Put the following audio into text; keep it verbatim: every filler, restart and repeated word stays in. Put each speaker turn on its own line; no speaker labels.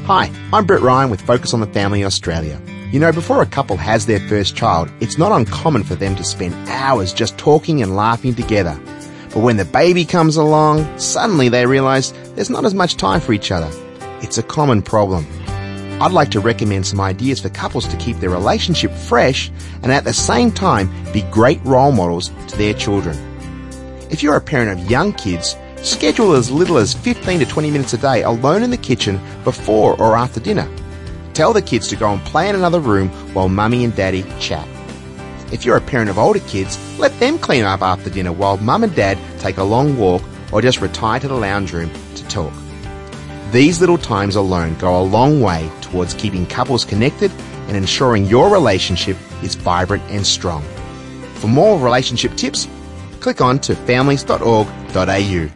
Hi, I'm Brett Ryan with Focus on the Family Australia. You know, before a couple has their first child, it's not uncommon for them to spend hours just talking and laughing together. But when the baby comes along, suddenly they realise there's not as much time for each other. It's a common problem. I'd like to recommend some ideas for couples to keep their relationship fresh and at the same time be great role models to their children. If you're a parent of young kids, schedule as little as fifteen to twenty minutes a day alone in the kitchen before or after dinner. Tell the kids to go and play in another room while mummy and daddy chat. If you're a parent of older kids, let them clean up after dinner while mum and dad take a long walk or just retire to the lounge room to talk. These little times alone go a long way towards keeping couples connected and ensuring your relationship is vibrant and strong. For more relationship tips, click on to families dot org dot a u.